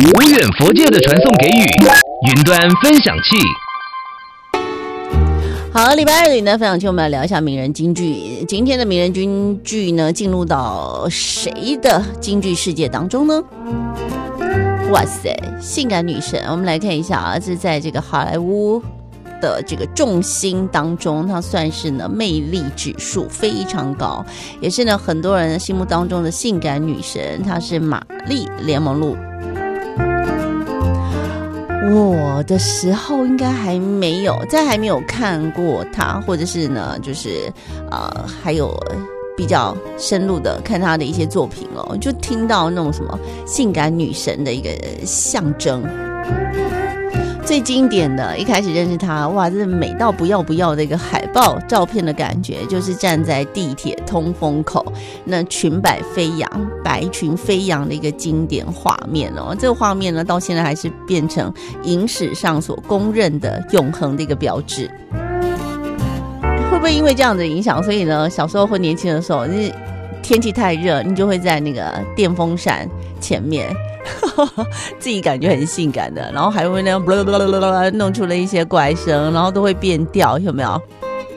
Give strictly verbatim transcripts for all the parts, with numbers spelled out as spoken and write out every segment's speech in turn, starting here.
无远佛界的传送给予，云端分享器。 好，礼拜二的云端分享器，我们来聊一下名人金句。今天的名人金句呢，进入到谁的金句世界当中呢？哇塞，性感女神！我们来看一下啊，这在这个好莱坞的这个重心当中，它算是呢魅力指数非常高，也是呢很多人心目当中的性感女神，她是玛丽莲梦露。我的时候应该还没有，在还没有看过她，或者是呢就是呃还有比较深入的看她的一些作品哦，就听到那种什么性感女神的一个象征。最经典的一开始认识她，哇，这美到不要不要的一个海报照片的感觉，就是站在地铁通风口，那裙摆飞扬，白裙飞扬的一个经典画面哦。这个画面呢，到现在还是变成影史上所公认的永恒的一个标志。会不会因为这样的影响，所以呢，小时候或年轻的时候，你天气太热，你就会在那个电风扇前面自己感觉很性感的，然后还会那样弄出了一些怪声，然后都会变调，有没有？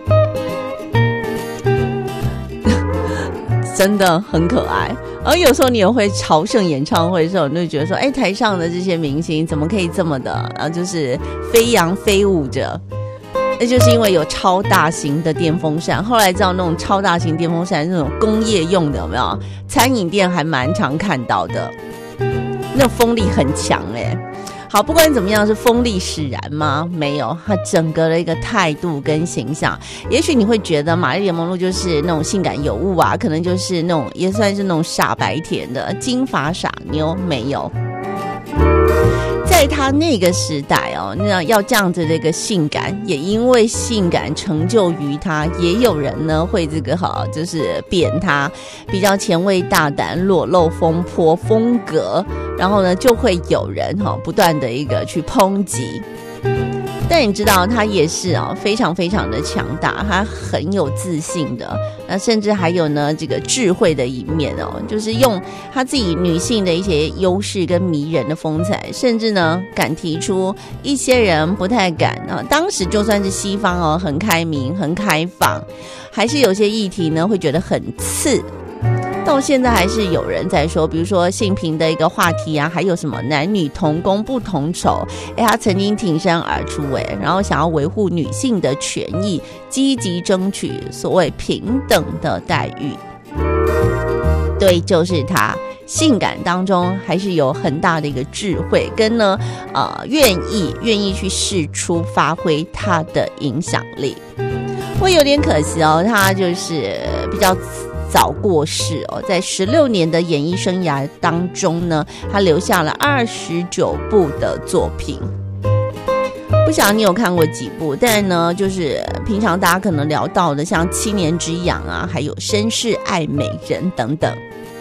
真的很可爱。而有时候你也会朝圣演唱会的时候，你就觉得说，哎，台上的这些明星怎么可以这么的，然后就是飞扬飞舞着。那就是因为有超大型的电风扇，后来知道那种超大型电风扇那种工业用的，有没有？餐饮店还蛮常看到的，那种风力很强哎、欸。好，不管怎么样，是风力使然吗？没有，它整个的一个态度跟形象，也许你会觉得玛丽莲梦露就是那种性感尤物啊，可能就是那种也算是那种傻白甜的金发傻妞，没有。在他那个时代哦，那要这样子的一个性感，也因为性感成就于他，也有人呢会这个哈，就是贬他比较前卫大胆、裸露风波风格，然后呢就会有人哈不断的一个去抨击。但你知道他也是啊、哦，非常非常的强大，他很有自信的，那甚至还有呢这个智慧的一面哦，就是用他自己女性的一些优势跟迷人的风采，甚至呢敢提出一些人不太敢啊。当时就算是西方哦，很开明、很开放，还是有些议题呢会觉得很刺。到现在还是有人在说，比如说性平的一个话题啊，还有什么男女同工不同酬，哎，他曾经挺身而出，哎，然后想要维护女性的权益，积极争取所谓平等的待遇。对，就是他。性感当中还是有很大的一个智慧，跟呢呃愿意愿意去释出发挥他的影响力。会有点可惜哦，他就是比较早过世哦，在十六年的演艺生涯当中呢，他留下了二十九部的作品。不晓得你有看过几部，但呢，就是平常大家可能聊到的，像七年之痒啊，还有绅士爱美人等等。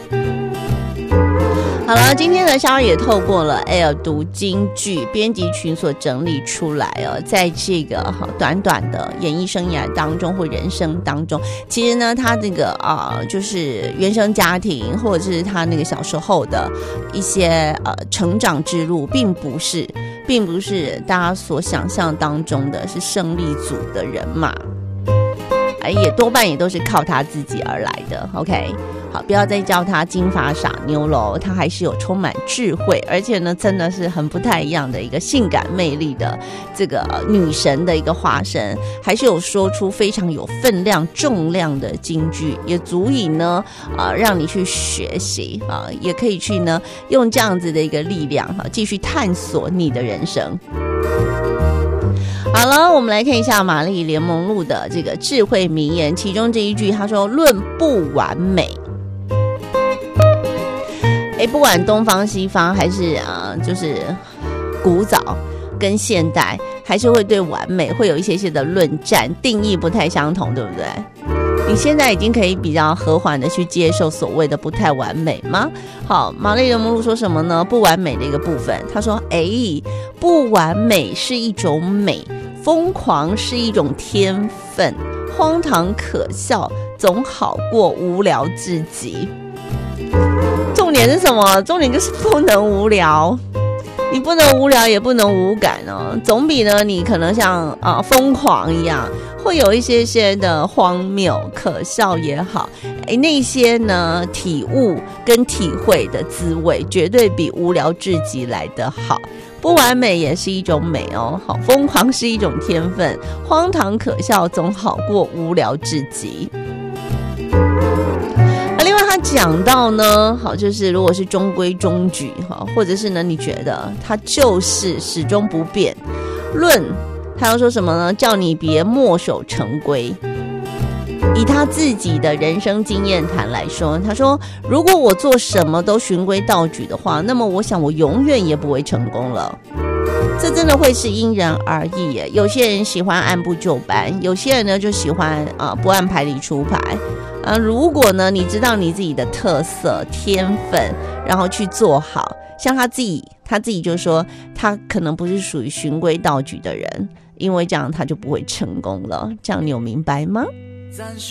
好了，今天呢，肖也透过了 Air 读金句编辑群所整理出来哦，在这个短短的演艺生涯当中或人生当中，其实呢，他这个啊、呃，就是原生家庭或者是他那个小时候的一些呃成长之路，并不是，并不是大家所想象当中的是胜利组的人马，哎，也多半也都是靠他自己而来的。OK。好，不要再叫她金发傻妞喽，她还是有充满智慧，而且呢，真的是很不太一样的一个性感魅力的这个女神的一个化身，还是有说出非常有分量、重量的金句，也足以呢，啊、呃，让你去学习啊，也可以去呢，用这样子的一个力量哈，继续探索你的人生。好了，我们来看一下玛丽莲梦露的这个智慧名言，其中这一句，她说：“论不完美。”哎，不管东方西方还是啊、呃，就是古早跟现代，还是会对完美会有一些些的论战，定义不太相同，对不对？你现在已经可以比较和缓的去接受所谓的不太完美吗？好，玛丽莲梦露说什么呢？不完美的一个部分，她说：“哎，不完美是一种美，疯狂是一种天分，荒唐可笑总好过无聊至极。”重点是什么？重点就是不能无聊。 你不能无聊也不能无感哦，总比呢你可能像啊疯狂一样，会有一些些的荒谬可笑也好，哎，那些呢体悟跟体会的滋味绝对比无聊至极来得好。不完美也是一种美哦，好，疯狂是一种天分，荒唐可笑总好过无聊至极。另外他讲到呢，好，就是如果是中规中矩哈，或者是呢你觉得他就是始终不变，论他要说什么呢？叫你别墨守成规。以他自己的人生经验谈来说，他说如果我做什么都循规蹈矩的话，那么我想我永远也不会成功了。这真的会是因人而异耶，有些人喜欢按部就班，有些人呢就喜欢啊不按牌理出牌啊。如果呢你知道你自己的特色天分，然后去做好，像他自己他自己就说他可能不是属于循规蹈矩的人，因为这样他就不会成功了。这样你有明白吗？ 暂时